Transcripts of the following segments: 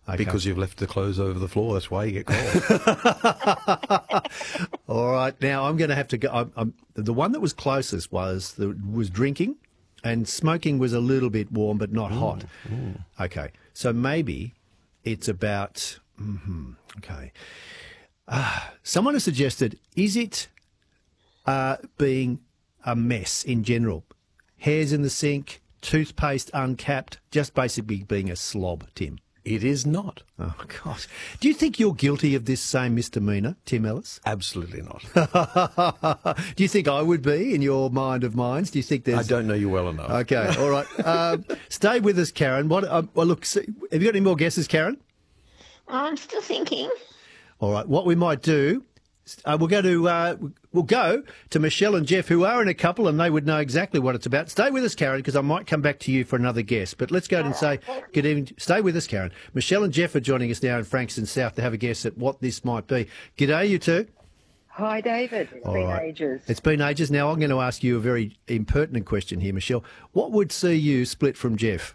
Okay. Because you've left the clothes over the floor. That's why you get cold. All right. Now I'm going to have to go. The one that was closest was drinking, and smoking was a little bit warm but not hot. Okay. So maybe it's about. Okay. Someone has suggested, is it being a mess in general? Hairs in the sink, toothpaste uncapped, just basically being a slob, Tim. It is not. Oh, gosh. Do you think you're guilty of this same misdemeanour, Tim Ellis? Absolutely not. Do you think I would be in your mind of minds? Do you think there's... I don't know you well enough. Okay, all right. Stay with us, Karen. Well, look, have you got any more guesses, Karen? I'm still thinking. All right. What we might do, we'll go to Michelle and Jeff, who are in a couple, and they would know exactly what it's about. Stay with us, Karen, because I might come back to you for another guess. But let's go and say good evening. Stay with us, Karen. Michelle and Jeff are joining us now in Frankston South to have a guess at what this might be. G'day, you two. Hi, David. It's been ages. It's been ages. Now I'm going to ask you a very impertinent question here, Michelle. What would see you split from Jeff?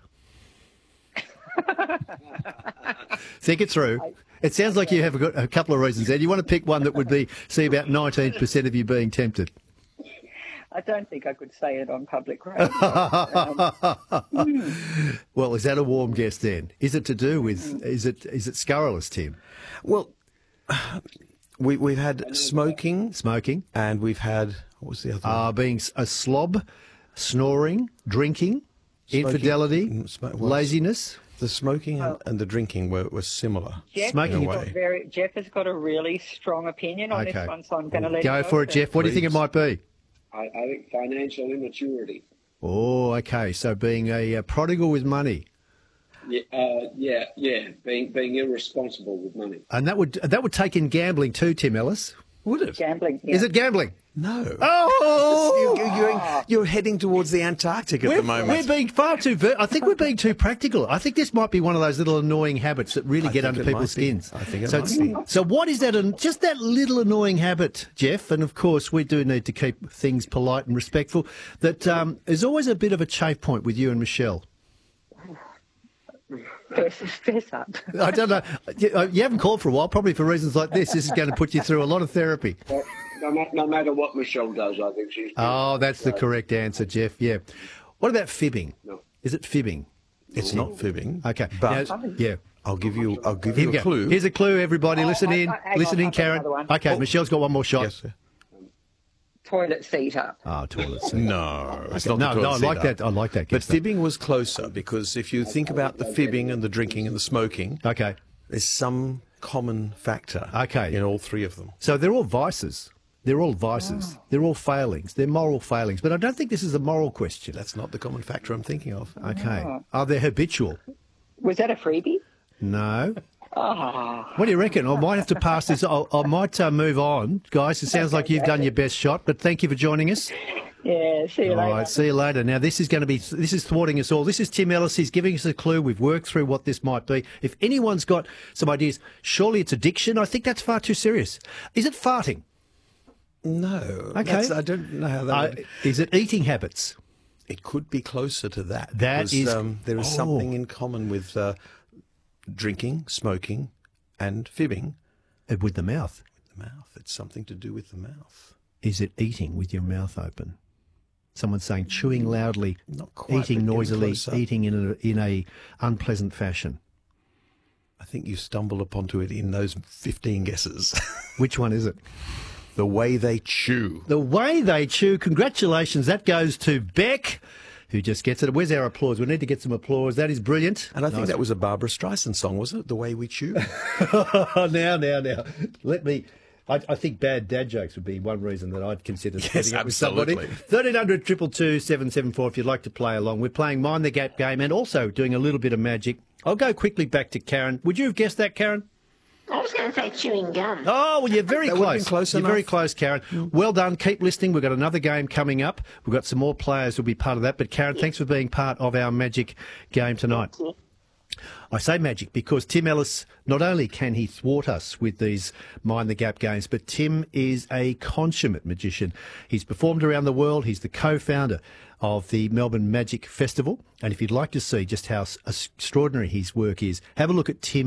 Think it through. It sounds like you have a couple of reasons there. You want to pick one that would see about 19% of you being tempted. I don't think I could say it on public radio. Well, is that a warm guess then? Is it to do with, is it scurrilous, Tim? Well, we've had smoking, and we've had, what was the other one? Being a slob, snoring, drinking, infidelity, laziness. The smoking and the drinking were similar. Jeff, Jeff has got a really strong opinion on this one, so I'm going to let him go for it, Jeff. What do you think it might be? I think financial immaturity. Oh, okay. So being a prodigal with money. Yeah, being irresponsible with money. And that would take in gambling too, Tim Ellis. Would it? Gambling. Yeah. Is it gambling? No. Oh! You're heading towards the Antarctic at the moment. We're being far too... I think we're being too practical. I think this might be one of those little annoying habits that really get under people's skins. I think it might be. So what is that? Just that little annoying habit, Jeff, and of course we do need to keep things polite and respectful, that there's always a bit of a chafe point with you and Michelle. Fess up. I don't know. You haven't called for a while, probably for reasons like this. This is going to put you through a lot of therapy. Well, no matter what Michelle does, I think she's... Oh, that's the correct answer, Jeff, yeah. What about fibbing? No. Is it fibbing? It's not fibbing. Okay. But yeah. I'll give you a clue. Here's a clue, everybody. Listen in, Karen. Okay, Oh. Michelle's got one more shot. Yes, sir. Toilet seat up. Oh, toilet seat. No, it's not. No, the I like that. I like that. But fibbing was closer because if you think about the fibbing and the drinking and the smoking, Okay. there's some common factor. Okay. In all three of them. So they're all vices. They're all vices. They're all failings. They're moral failings. But I don't think this is a moral question. That's not the common factor I'm thinking of. Okay. Are they habitual? Was that a freebie? No. Oh. What do you reckon? I might have to pass this. I might move on, guys. It sounds like you've done your best shot, but thank you for joining us. Yeah, see you later. All right, see you later. Now, this is thwarting us all. This is Tim Ellis. He's giving us a clue. We've worked through what this might be. If anyone's got some ideas, surely it's addiction. I think that's far too serious. Is it farting? No. Okay. I don't know how that would... Is it eating habits? It could be closer to that. That because, is... there is something in common with drinking, smoking, and fibbing. With the mouth. With the mouth. It's something to do with the mouth. Is it eating with your mouth open? Someone's saying chewing loudly, Not quite, eating but getting noisily, closer. eating in a unpleasant fashion. I think you stumbled upon it in those 15 guesses. Which one is it? The way they chew. The way they chew. Congratulations. That goes to Beck, who just gets it. Where's our applause? We need to get some applause. That is brilliant. And I think that was a Barbara Streisand song, wasn't it? The way we chew. Now. Let me... I think bad dad jokes would be one reason that I'd consider splitting up with somebody. Absolutely. 1300 222 774 if you'd like to play along. We're playing Mind the Gap game and also doing a little bit of magic. I'll go quickly back to Karen. Would you have guessed that, Karen? I was going to say chewing gum. Oh, well, you're very That would have been close. close You're enough. very close, Karen. Well done. Keep listening. We've got another game coming up. We've got some more players who'll be part of that. But, Karen, thanks for being part of our magic game tonight. Thank you. I say magic because Tim Ellis, not only can he thwart us with these Mind the Gap games, but Tim is a consummate magician. He's performed around the world. He's the co-founder of the Melbourne Magic Festival. And if you'd like to see just how extraordinary his work is, have a look at Tim.